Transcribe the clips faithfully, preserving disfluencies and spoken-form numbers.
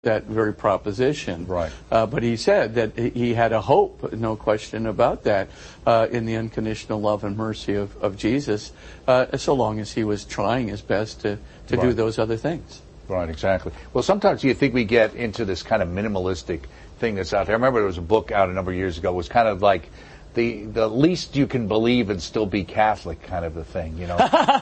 that very proposition. Right. Uh, but he said that he had a hope, no question about that, uh, in the unconditional love and mercy of, of Jesus, uh, so long as he was trying his best to, to right. do those other things. Right, exactly. Well, sometimes you think we get into this kind of minimalistic thing that's out there. I remember there was a book out a number of years ago. It was kind of like the the least you can believe and still be Catholic kind of a thing, you know.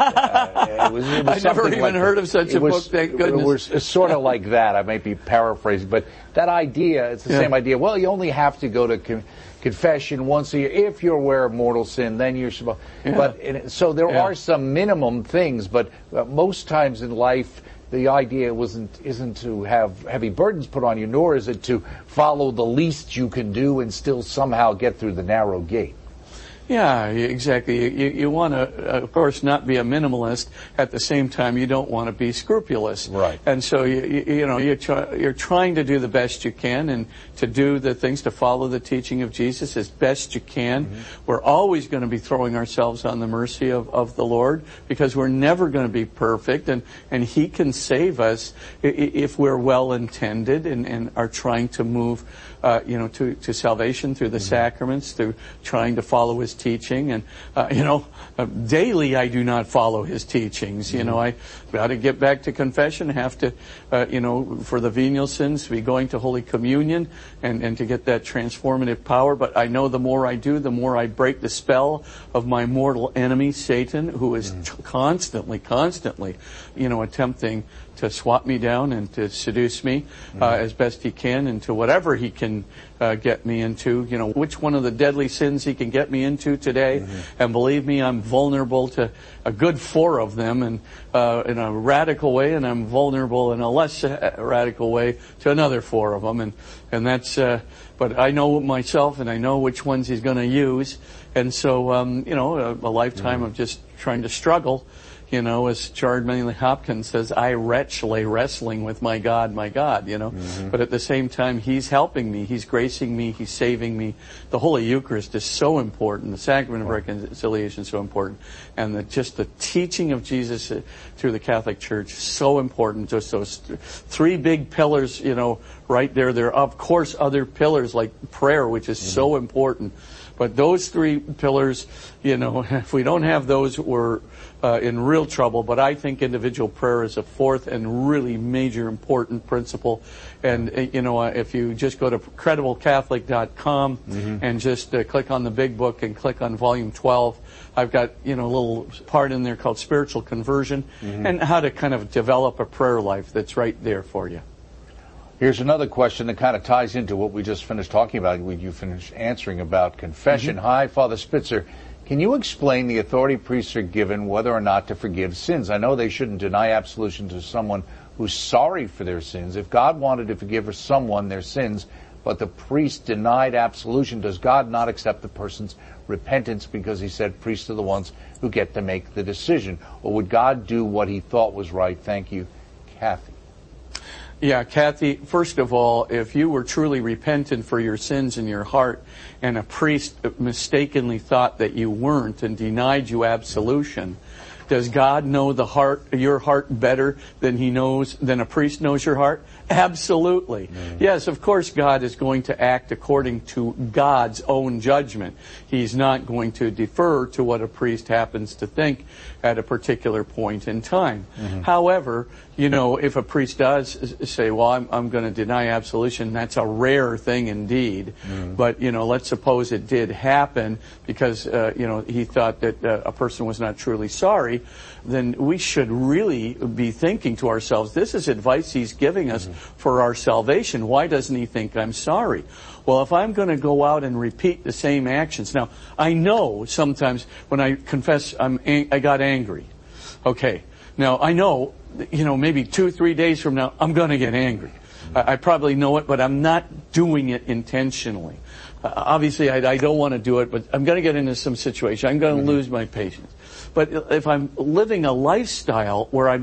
uh, it was, it was I never even like heard the, of such a was, book, thank goodness. It was sort of like that. I might be paraphrasing, but that idea, it's the yeah. same idea. Well, you only have to go to con- confession once a year. If you're aware of mortal sin, then you're supposed. Yeah. But and so there yeah. are some minimum things, but uh, most times in life, the idea wasn't isn't to have heavy burdens put on you, nor is it to follow the least you can do and still somehow get through the narrow gate. Yeah, exactly. You, you want to, of course, not be a minimalist. At the same time, you don't want to be scrupulous. Right. And so, you, you, you know, you're, try, you're trying to do the best you can and to do the things to follow the teaching of Jesus as best you can. Mm-hmm. We're always going to be throwing ourselves on the mercy of, of the Lord because we're never going to be perfect, and, and He can save us if we're well-intended and, and are trying to move Uh, you know, to, to salvation through the mm-hmm. sacraments, through trying to follow His teaching. And, uh, you know, uh, daily I do not follow His teachings. Mm-hmm. You know, I got to get back to confession, have to, uh, you know, for the venial sins, to be going to Holy Communion and, and to get that transformative power. But I know the more I do, the more I break the spell of my mortal enemy, Satan, who is mm-hmm. t- constantly, constantly, you know, attempting to swat me down and to seduce me uh, mm-hmm. as best he can into whatever he can uh, get me into. You know, which one of the deadly sins he can get me into today. Mm-hmm. And believe me, I'm vulnerable to a good four of them, and uh, in a radical way, and I'm vulnerable in a less radical way to another four of them. And and that's. Uh, but I know myself, and I know which ones he's going to use. And so, um, you know, a, a lifetime mm-hmm. of just trying to struggle. You know, as Chard Manley Hopkins says, I wretch lay wrestling with my God, my God, you know. Mm-hmm. But at the same time, He's helping me. He's gracing me. He's saving me. The Holy Eucharist is so important. The Sacrament of Reconciliation is so important. And the, just the teaching of Jesus through the Catholic Church is so important. Just those three big pillars, you know, right there. There are, of course, other pillars like prayer, which is mm-hmm. so important. But those three pillars, you know, if we don't have those, we're uh, in real trouble. But I think individual prayer is a fourth and really major important principle. And, uh, you know, uh, if you just go to credible catholic dot com mm-hmm. and just uh, click on the big book and click on volume twelve, I've got, you know, a little part in there called Spiritual Conversion mm-hmm. and how to kind of develop a prayer life that's right there for you. Here's another question that kind of ties into what we just finished talking about, when you finished answering about confession. Mm-hmm. Hi, Father Spitzer. Can you explain the authority priests are given whether or not to forgive sins? I know they shouldn't deny absolution to someone who's sorry for their sins. If God wanted to forgive someone their sins, but the priest denied absolution, does God not accept the person's repentance because He said priests are the ones who get to make the decision? Or would God do what He thought was right? Thank you, Kathy. Yeah, Kathy, first of all, if you were truly repentant for your sins in your heart and a priest mistakenly thought that you weren't and denied you absolution, does God know the heart, your heart better than He knows, than a priest knows your heart? Absolutely. Mm-hmm. Yes, of course God is going to act according to God's own judgment. He's not going to defer to what a priest happens to think at a particular point in time. Mm-hmm. However, you know, if a priest does say, well, I'm, I'm going to deny absolution, that's a rare thing indeed. Mm-hmm. But, you know, let's suppose it did happen because, uh, you know, he thought that uh, a person was not truly sorry, then we should really be thinking to ourselves, this is advice He's giving us mm-hmm. for our salvation. Why doesn't He think I'm sorry? Well, if I'm going to go out and repeat the same actions. Now, I know sometimes when I confess I'm ang- I got angry. Okay. Now, I know, you know, maybe two, three days from now, I'm going to get angry. I, I probably know it, but I'm not doing it intentionally. Uh, obviously, I, I don't want to do it, but I'm going to get into some situation. I'm going to mm-hmm. lose my patience. But if I'm living a lifestyle where I'm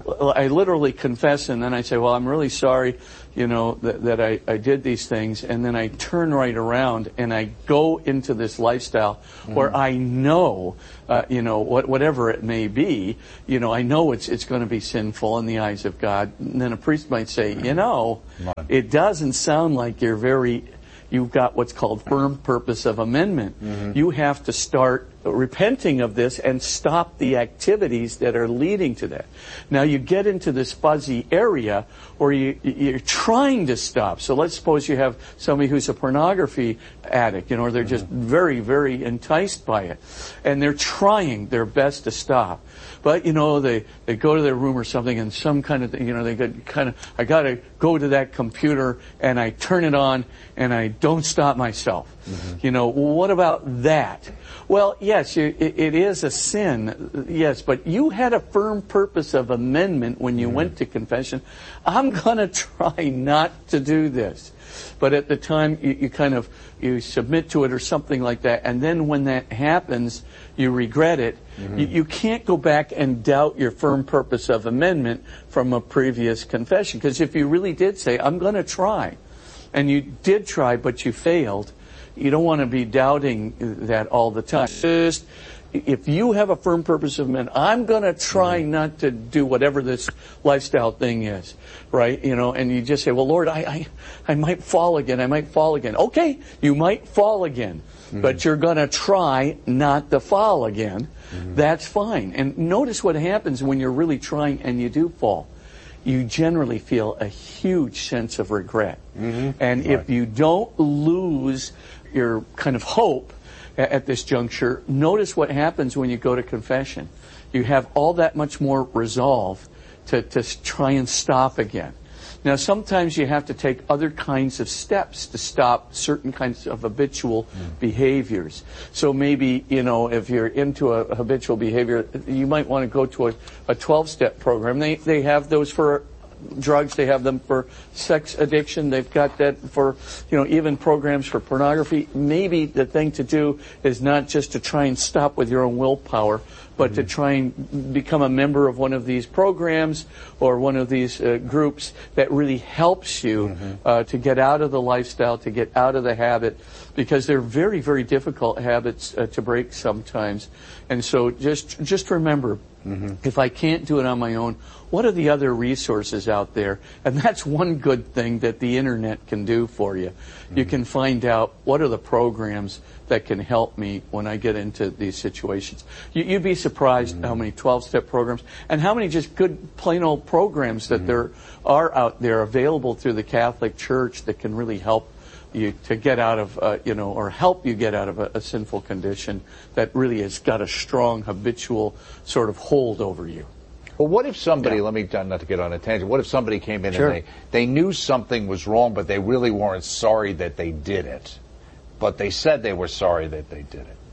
I literally confess, and then I say, well, I'm really sorry, you know, that, that I, I did these things, and then I turn right around and I go into this lifestyle mm-hmm. where I know, uh, you know, what, whatever it may be, you know, I know it's it's going to be sinful in the eyes of God. And then a priest might say, you know, it doesn't sound like you're very, you've got what's called firm purpose of amendment. Mm-hmm. You have to start repenting of this and stop the activities that are leading to that. Now you get into this fuzzy area where you, you're trying to stop. So let's suppose you have somebody who's a pornography addict, you know, or they're just very, very enticed by it. And they're trying their best to stop. But, you know, they, they go to their room or something and some kind of, you know, they get kind of, I got to go to that computer and I turn it on and I don't stop myself. Mm-hmm. You know, what about that? Well, yes, you, it, it is a sin, yes, but you had a firm purpose of amendment when you mm-hmm. went to confession. I'm going to try not to do this. But at the time, you, you kind of, you submit to it or something like that, and then when that happens, you regret it. Mm-hmm. You, you can't go back and doubt your firm purpose of amendment from a previous confession, because if you really did say, I'm going to try, and you did try, but you failed, you don't want to be doubting that all the time. Just, if you have a firm purpose of amendment, I'm going to try mm-hmm. not to do whatever this lifestyle thing is, right? You know, and you just say, well, Lord, I, I, I might fall again. I might fall again. Okay, you might fall again, mm-hmm. but you're going to try not to fall again. Mm-hmm. That's fine. And notice what happens when you're really trying and you do fall. You generally feel a huge sense of regret. Mm-hmm. And right. if you don't lose your kind of hope at, at this juncture, notice what happens when you go to confession. You have all that much more resolve to, to try and stop again. Now, sometimes you have to take other kinds of steps to stop certain kinds of habitual mm. behaviors. So maybe, you know, if you're into a habitual behavior, you might want to go to a, a twelve-step program. They, they have those for drugs. They have them for sex addiction. They've got that for, you know, even programs for pornography. Maybe the thing to do is not just to try and stop with your own willpower, but mm-hmm. to try and become a member of one of these programs or one of these uh, groups that really helps you mm-hmm. uh, to get out of the lifestyle, to get out of the habit, because they're very, very difficult habits uh, to break sometimes. And so just just remember, mm-hmm. if I can't do it on my own, what are the other resources out there? And that's one good thing that the internet can do for you. Mm-hmm. You can find out what are the programs that can help me when I get into these situations. You, you'd be surprised mm-hmm. how many twelve-step programs and how many just good plain old programs that mm-hmm. there are out there available through the Catholic Church that can really help you to get out of, uh, you know, or help you get out of a, a sinful condition that really has got a strong habitual sort of hold over you. Well, what if somebody, yeah. let me, not to get on a tangent, what if somebody came in sure. and they, they knew something was wrong, but they really weren't sorry that they did it, but they said they were sorry that they did it?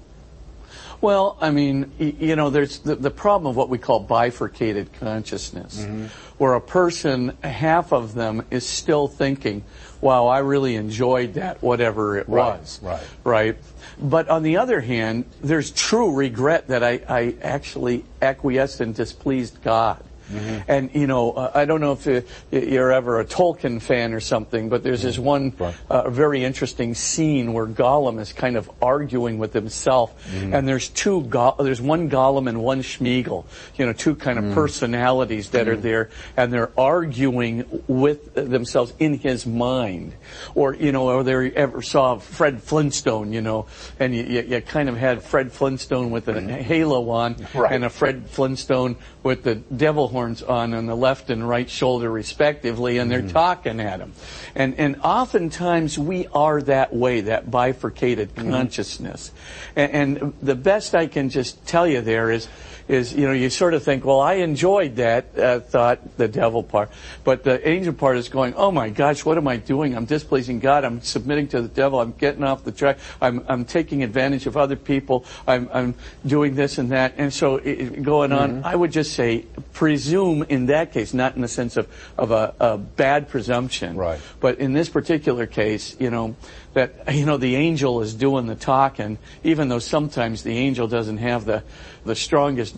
Well, I mean, you know, there's the, the problem of what we call bifurcated consciousness, mm-hmm. where a person, half of them is still thinking, wow, I really enjoyed that, whatever it right, was. Right. Right. But on the other hand, there's true regret that I, I actually acquiesced and displeased God. Mm-hmm. And, you know, uh, I don't know if uh, you're ever a Tolkien fan or something, but there's this one right. uh, very interesting scene where Gollum is kind of arguing with himself. Mm-hmm. And there's two, Go- there's one Gollum and one Schmeagol, you know, two kind of mm-hmm. personalities that mm-hmm. are there. And they're arguing with themselves in his mind. Or, you know, or they ever saw Fred Flintstone, you know, and you, you, you kind of had Fred Flintstone with a mm-hmm. halo on right. and a Fred Flintstone with the devil horns on on the left and right shoulder respectively, and they're mm-hmm. talking at him. And and oftentimes we are that way, that bifurcated mm-hmm. consciousness. And, and the best I can just tell you there is, is, you know, you sort of think, well, I enjoyed that uh, thought, the devil part. But the angel part is going, oh my gosh, what am I doing? I'm displeasing God. I'm submitting to the devil. I'm getting off the track. I'm I'm taking advantage of other people. I'm I'm doing this and that. And so it, going on, mm-hmm. I would just say, presume in that case, not in the sense of, of a, a bad presumption. Right. But in this particular case, you know, that, you know, the angel is doing the talking, even though sometimes the angel doesn't have the, the strongest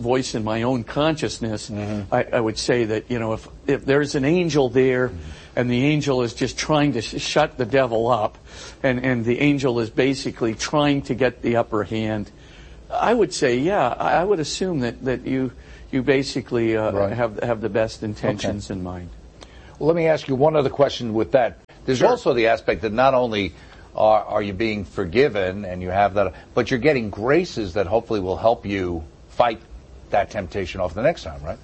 voice in my own consciousness, Mm-hmm. I, I would say that, you know, if, if there's an angel there, mm-hmm. and the angel is just trying to sh- shut the devil up, and, and the angel is basically trying to get the upper hand, I would say, yeah, I would assume that, that you you basically uh, right. have have the best intentions okay. in mind. Well, let me ask you one other question with that. There's Sure. also the aspect that not only are, are you being forgiven and you have that, but you're getting graces that hopefully will help you fight that temptation off the next time, right?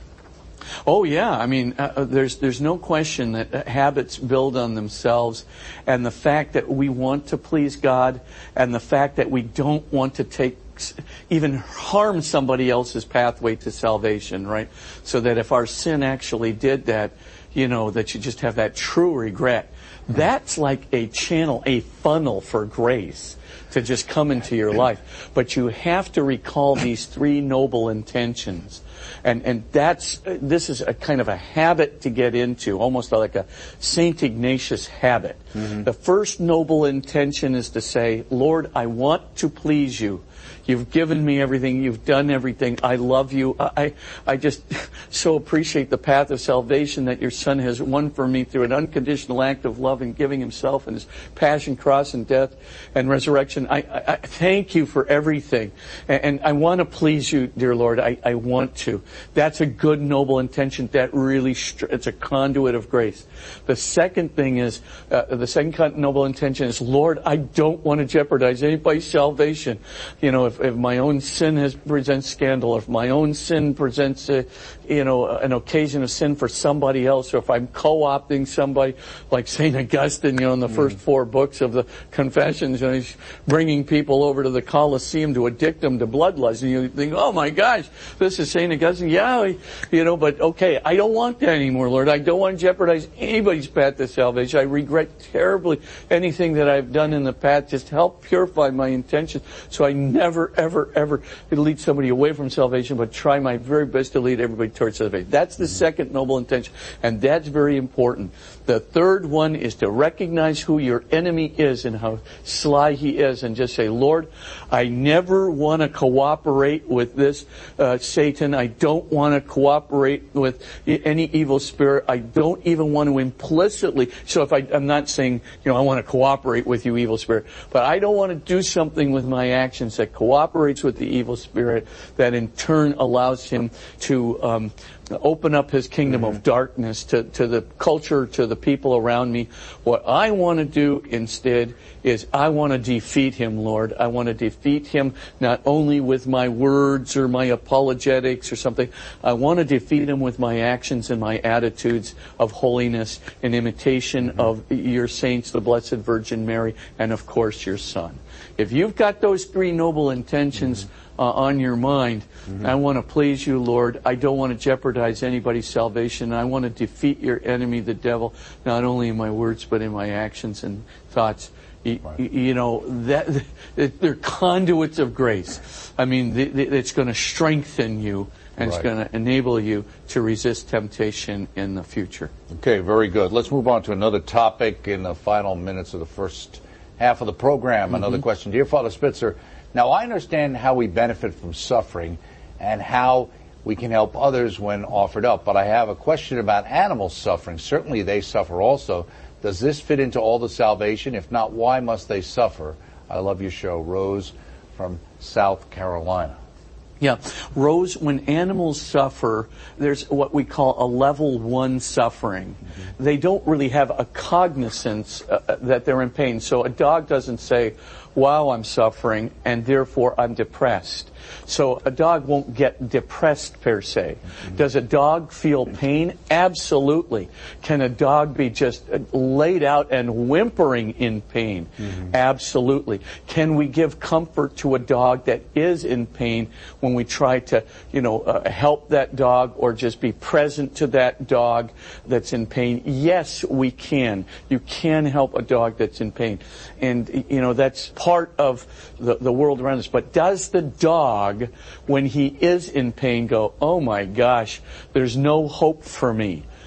Oh yeah, I mean, uh, there's there's no question that uh, habits build on themselves, and the fact that we want to please God, and the fact that we don't want to take even harm somebody else's pathway to salvation, right? So that if our sin actually did that, you know, that you just have that true regret. That's like a channel, a funnel for grace to just come into your life. But you have to recall these three noble intentions. And and that's this is a kind of a habit to get into, almost like a Saint Ignatius habit. Mm-hmm. The first noble intention is to say, Lord, I want to please you. You've given me everything. You've done everything. I love you. I I just so appreciate the path of salvation that your Son has won for me through an unconditional act of love and giving himself and his passion, cross, and death and resurrection. I, I, I thank you for everything. And, and I want to please you, dear Lord. I, I want to. That's a good, noble intention. That really, it's a conduit of grace. The second thing is, uh, the second noble intention is, Lord, I don't want to jeopardize anybody's salvation. You know, if, if my own sin has presents scandal, if my own sin presents, a, you know, an occasion of sin for somebody else, or if I'm co-opting somebody like Saint Augustine, you know, in the mm. first four books of the Confessions, and he's bringing people over to the Colosseum to addict them to bloodlust, and you think, oh my gosh, this is Saint Augustine. Yeah, you know, but okay, I don't want that anymore, Lord. I don't want to jeopardize anybody's path to salvation. I regret terribly anything that I've done in the past. Just help purify my intentions so I never, ever, ever lead somebody away from salvation, but try my very best to lead everybody towards salvation. That's the second noble intention, and that's very important. The third one is to recognize who your enemy is and how sly he is, and just say, Lord, I never want to cooperate with this uh, Satan. I don't want to cooperate with any evil spirit. I don't even want to implicitly. So if I, I'm not saying, you know, I want to cooperate with you, evil spirit, but I don't want to do something with my actions that cooperates with the evil spirit, that in turn allows him to um, open up his kingdom mm-hmm. of darkness to, to the culture, to the people around me. What I want to do instead is I want to defeat him, Lord. I want to defeat him not only with my words or my apologetics or something. I want to defeat him with my actions and my attitudes of holiness and imitation mm-hmm. of your saints, the Blessed Virgin Mary, and of course your Son. If you've got those three noble intentions mm-hmm. Uh, on your mind, mm-hmm. I want to please you, Lord. I don't want to jeopardize anybody's salvation. I want to defeat your enemy, the devil, not only in my words, but in my actions and thoughts. You, right. you know, that they're conduits of grace. I mean, the, the, it's going to strengthen you, and right. it's going to enable you to resist temptation in the future. Okay, very good. Let's move on to another topic in the final minutes of the first half of the program. Mm-hmm. Another question. Dear Father Spitzer, now, I understand how we benefit from suffering and how we can help others when offered up, but I have a question about animal suffering. Certainly they suffer also. Does this fit into all the salvation? If not, why must they suffer? I love your show. Rose from South Carolina. Yeah. Rose, when animals suffer, there's what we call a level one suffering. Mm-hmm. They don't really have a cognizance uh, that they're in pain. So a dog doesn't say, wow, I'm suffering, and therefore I'm depressed. So a dog won't get depressed per se. Mm-hmm. Does a dog feel pain? Absolutely. Can a dog be just laid out and whimpering in pain? Mm-hmm. Absolutely. Can we give comfort to a dog that is in pain when we try to, you know, uh, help that dog or just be present to that dog that's in pain? Yes, we can. You can help a dog that's in pain. And, you know, that's part of the, the world around us. But does the dog, when he is in pain, go, oh my gosh, there's no hope for me?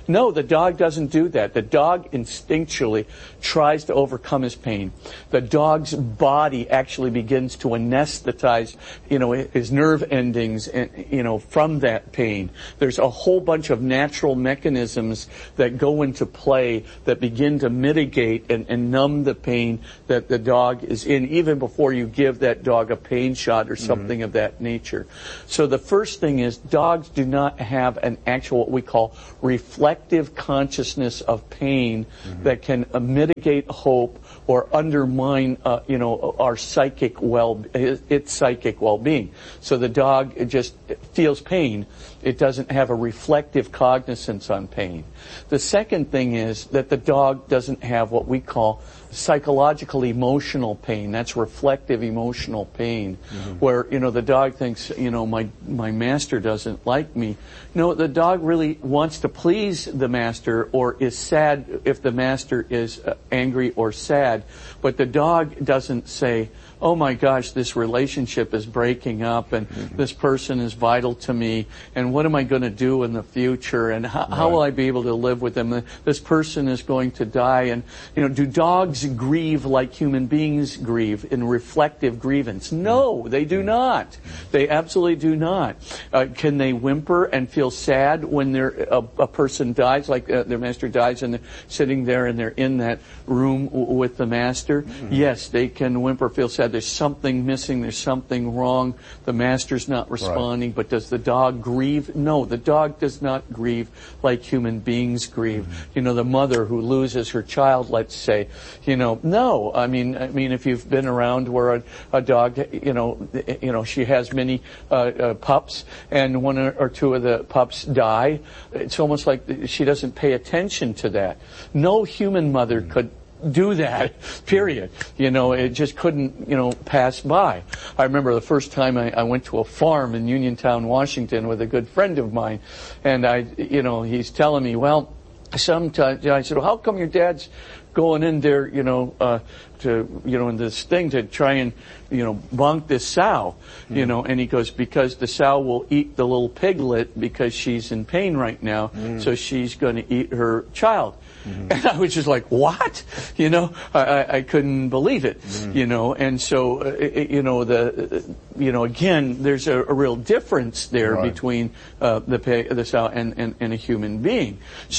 No, the dog doesn't do that. The dog instinctually tries to overcome his pain. The dog's body actually begins to anesthetize, you know, his nerve endings, you know, from that pain. There's a whole bunch of natural mechanisms that go into play that begin to mitigate and, and numb the pain that the dog is in, even before you give that dog a pain shot or something mm-hmm. of that nature. So the first thing is, dogs do not have an actual, what we call, reflective consciousness of pain mm-hmm. that can uh, mitigate hope or undermine, uh, you know, our psychic well, its psychic well-being. So the dog it just feels pain. It doesn't have a reflective cognizance on pain. The second thing is that the dog doesn't have what we call psychological emotional pain. That's reflective emotional pain, mm-hmm. where, you know, the dog thinks, you know, my my master doesn't like me. No, the dog really wants to please the master, or is sad if the master is uh, angry or sad. But the dog doesn't say, oh my gosh, this relationship is breaking up, and mm-hmm. this person is vital to me, and what am I going to do in the future, and how, right. how will I be able to live with them? This person is going to die. And, you know, do dogs grieve like human beings grieve in reflective grievance? No, they do not. They absolutely do not. Uh, can they whimper and feel sad when they're, a, a person dies, like uh, their master dies, and they're sitting there and they're in that room w- with the master? Mm-hmm. Yes, they can whimper, feel sad. There's something missing. There's something wrong. The master's not responding. Right. But does the dog grieve? No, the dog does not grieve like human beings grieve. Mm-hmm. You know, the mother who loses her child, let's say, you know, no. I mean, I mean, if you've been around where a, a dog, you know, you know, she has many uh, uh, pups, and one or two of the pups die, it's almost like she doesn't pay attention to that. No human mother mm-hmm. could do that, period. You know, it just couldn't, you know, pass by. I remember the first time I, I went to a farm in Uniontown, Washington with a good friend of mine, and I, you know, he's telling me, well, sometimes, I said, well, how come your dad's going in there, you know, uh, to, you know, in this thing to try and, you know, bonk this sow, mm. you know, and he goes, because the sow will eat the little piglet because she's in pain right now, mm. so she's going to eat her child. Mm-hmm. And I was just like, what? You know, I, I couldn't believe it, mm-hmm. you know, and so, uh, it, you know, the, uh, you know, again, there's a, a real difference there right. between uh, the pig, the sow and, and, and a human being.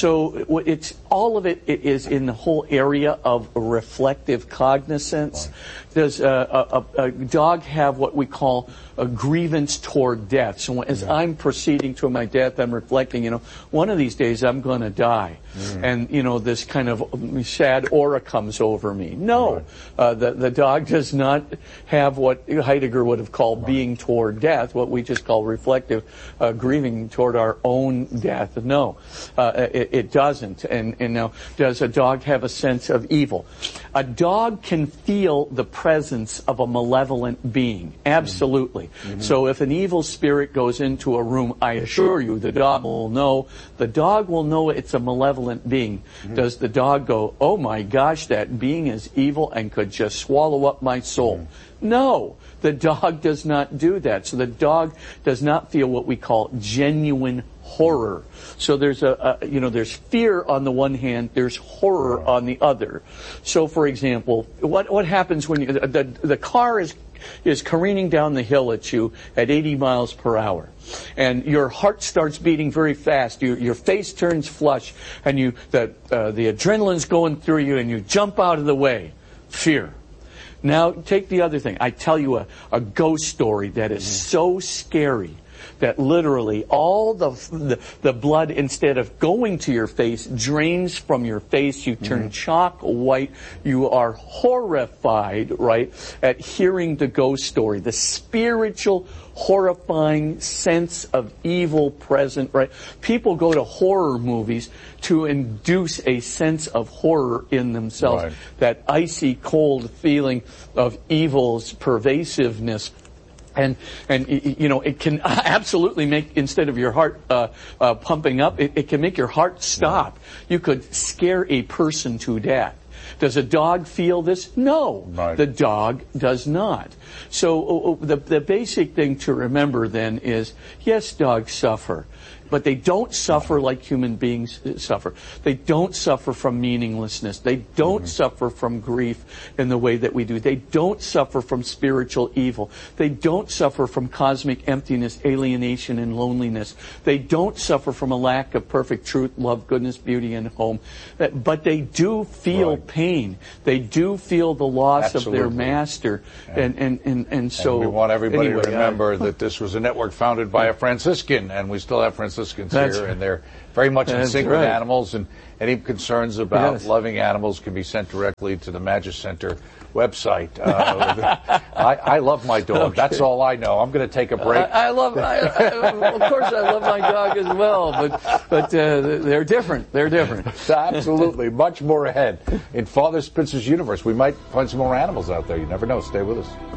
So it's, all of it is in the whole area of reflective cognizance. Right. Does a, a, a dog have what we call a grievance toward death? So as yeah. I'm proceeding to my death, I'm reflecting, you know, one of these days I'm going to die. Mm. And, you know, this kind of sad aura comes over me. No, right. uh, the, the dog does not have what Heidegger would have called right. being toward death, what we just call reflective uh, grieving toward our own death. No, uh, it, it doesn't. And, and now, does a dog have a sense of evil? A dog can feel the presence of a malevolent being. Absolutely. Mm-hmm. So if an evil spirit goes into a room, I assure you the dog will know. The dog will know it's a malevolent being. Mm-hmm. Does the dog go, oh my gosh, that being is evil and could just swallow up my soul? Mm-hmm. No, the dog does not do that. So the dog does not feel what we call genuine horror. So there's a, a you know, there's fear on the one hand, there's horror on the other. So for example, what what happens when you, the the car is is careening down the hill at you at eighty miles per hour, and your heart starts beating very fast. You, your face turns flush, and you the uh, the adrenaline's going through you, and you jump out of the way. Fear. Now take the other thing. I tell you a, a ghost story that is mm-hmm. so scary that literally all the, the the blood, instead of going to your face, drains from your face. You turn mm-hmm. chalk white. You are horrified, right, at hearing the ghost story, the spiritual, horrifying sense of evil present, right? People go to horror movies to induce a sense of horror in themselves, right. that icy cold feeling of evil's pervasiveness. And, and you know, it can absolutely make, instead of your heart uh, uh, pumping up, it, it can make your heart stop. Right. You could scare a person to death. Does a dog feel this? No, right. the dog does not. So uh, the, the basic thing to remember then is, yes, dogs suffer. but they don't suffer like human beings suffer. They don't suffer from meaninglessness. They don't mm-hmm. suffer from grief in the way that we do. They don't suffer from spiritual evil. They don't suffer from cosmic emptiness, alienation, and loneliness. They don't suffer from a lack of perfect truth, love, goodness, beauty, and home. But they do feel right. pain. They do feel the loss Absolutely. of their master. And, and, and, and so and we want everybody anyway, to remember uh, that this was a network founded by a Franciscan, and we still have Franciscans That's here, right. and they're very much in That's sync right. with animals, and any concerns about yes. loving animals can be sent directly to the Magis Center website. Uh, I, I love my dog. Okay. That's all I know. I'm going to take a break. I, I love, I, I, of course I love my dog as well, but, but uh, they're different. They're different. Absolutely. Much more ahead in Father Spitzer's universe. We might find some more animals out there. You never know. Stay with us.